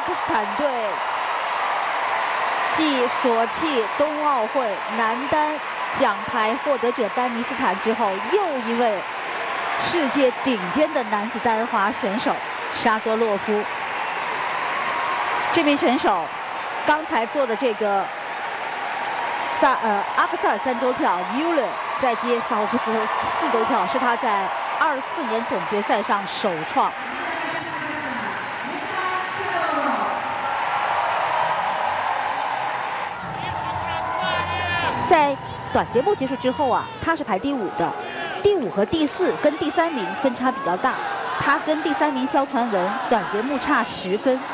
克斯坦队继索契冬奥会男单奖牌获得者丹尼斯坦之后，又一位世界顶尖的男子单人滑选手沙多洛夫。这名选手刚才做的这个阿克塞尔3周跳 Euler 再接萨霍夫斯4周跳，是他在24年总决赛上首创。在短节目结束之后啊，他是排第5的，第5和第4跟第3名分差比较大，他跟第3名肖传文短节目差10分。